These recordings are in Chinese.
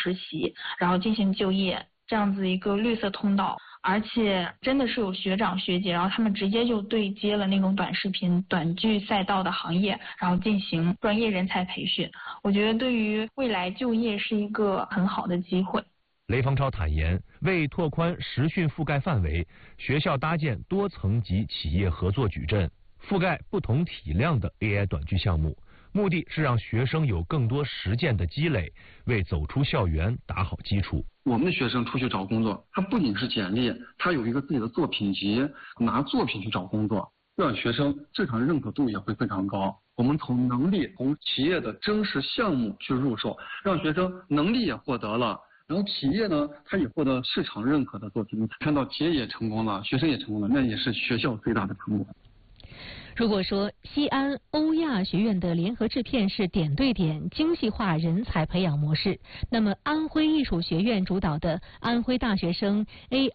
实习，然后进行就业，这样子一个绿色通道。而且真的是有学长学姐，然后他们直接就对接了那种短视频、短剧赛道的行业，然后进行专业人才培训。我觉得对于未来就业是一个很好的机会。 雷方超坦言，为拓宽实训覆盖范围，学校搭建多层级企业合作矩阵，覆盖不同体量的 AI 短剧项目，目的是让学生有更多实践的积累，为走出校园打好基础。 我们的学生出去找工作，他不仅是简历，他有一个自己的作品集，拿作品去找工作，让学生市场认可度也会非常高。我们从能力、从企业的真实项目去入手，让学生能力也获得了，然后企业呢，他也获得市场认可的作品。看到企业也成功了，学生也成功了，那也是学校最大的成果。 如果说西安欧亚学院的联合制片是点对点精细化人才培养模式，那么安徽艺术学院主导的安徽大学生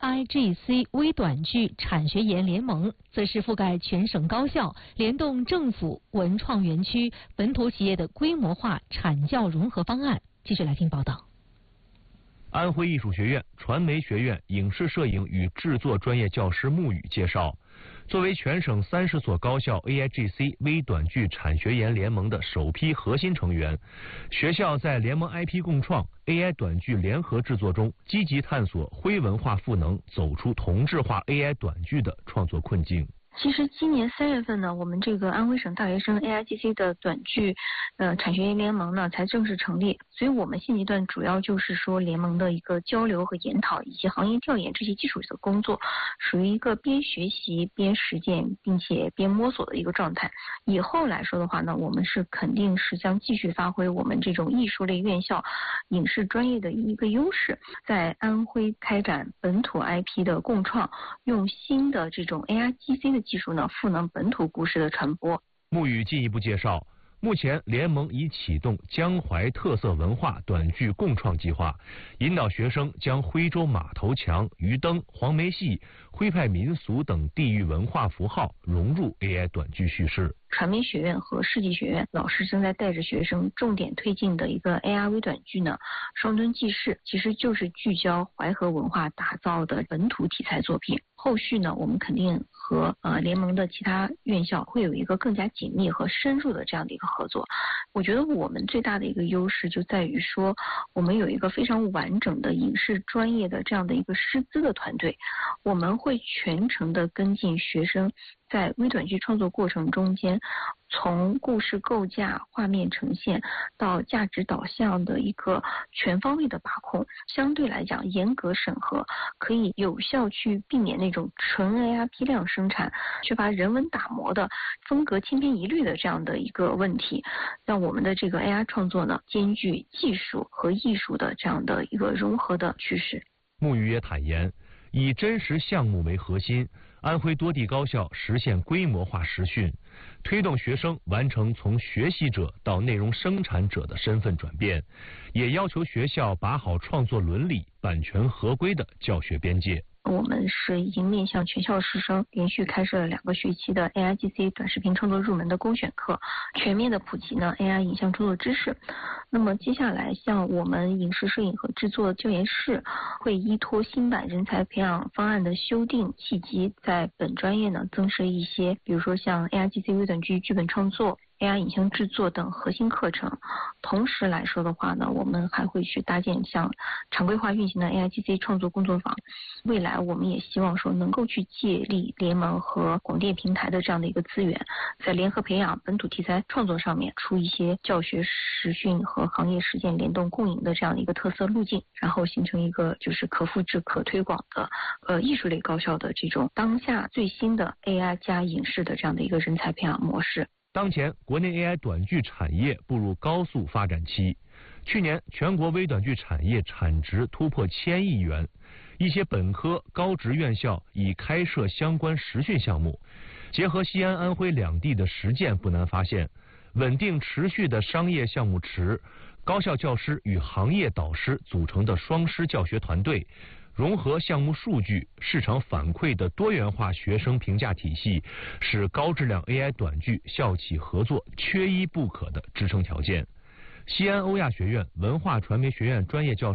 AIGC 微短剧产学研联盟，则是覆盖全省高校，联动政府、文创园区、本土企业的规模化产教融合方案。继续来听报道。 安徽艺术学院传媒学院影视摄影与制作专业教师穆宇介绍，作为全省30所高校 AIGC 微短剧产学研联盟的首批核心成员，学校在联盟 IP 共创、AI 短剧联合制作中，积极探索徽文化赋能，走出同质化 AI 短剧的创作困境。 其实今年3月份呢，我们这个安徽省大学生 AIGC 的短剧产学研联盟呢才正式成立，所以我们现阶段主要就是说联盟的一个交流和研讨以及行业调研这些基础的工作，属于一个边学习边实践并且边摸索的一个状态。以后来说的话呢，我们是肯定是将继续发挥我们这种艺术类院校影视专业的一个优势，在安徽开展本土 IP 的共创，用新的这种 AIGC 的技术呢，赋能本土故事的传播。 穆宇进一步介绍，目前联盟已启动江淮特色文化短剧共创计划，引导学生将徽州马头墙、鱼灯、黄梅戏、徽派民俗等地域文化符号融入 AI 短剧叙事。 传媒学院和世纪学院老师正在带着学生重点推进的一个 AR 微短剧呢，双墩记事，其实就是聚焦淮河文化打造的本土题材作品。后续呢，我们肯定和联盟的其他院校会有一个更加紧密和深入的这样的一个合作。我觉得我们最大的一个优势就在于说，我们有一个非常完整的影视专业的这样的一个师资的团队，我们会全程的跟进学生在微短剧创作过程中间，从故事构架、画面呈现到价值导向的一个全方位的把控，相对来讲严格审核，可以有效去避免那种纯 AR 批量生产、缺乏人文打磨的风格千篇一律的这样的一个问题，让我们的这个 AR 创作呢，兼具技术和艺术的这样的一个融合的趋势。 穆宇也坦言，以真实项目为核心，安徽多地高校实现规模化实训，推动学生完成从学习者到内容生产者的身份转变，也要求学校把好创作伦理、版权合规的教学边界。 我们是已经面向全校师生连续开设了2个学期的 AIGC 短视频创作入门的公选课，全面的普及呢 AI 影像创作知识。那么接下来像我们影视摄影和制作教研室会依托新版人才培养方案的修订契机，在本专业呢增设一些，比如说像 AIGC 微短剧剧本创作、AI 影像制作等核心课程。同时来说的话呢，我们还会去搭建像常规化运行的 AIGC 创作工作坊。未来我们也希望说能够去借力联盟和广电平台的这样的一个资源，在联合培养本土题材创作上面出一些教学实训和行业实践联动共赢的这样的一个特色路径，然后形成一个就是可复制可推广的艺术类高校的这种当下最新的 AI 加影视的这样的一个人才培养模式。 当前国内 AI 短剧产业步入高速发展期，去年全国微短剧产业产值突破1000亿元，一些本科、高职院校已开设相关实训项目。结合西安、安徽两地的实践，不难发现，稳定持续的商业项目池、高校教师与行业导师组成的双师教学团队，融合项目数据、市场反馈的多元化学生评价体系，是高质量 AI 短剧校企合作缺一不可的支撑条件。西安欧亚学院文化传媒学院专业教师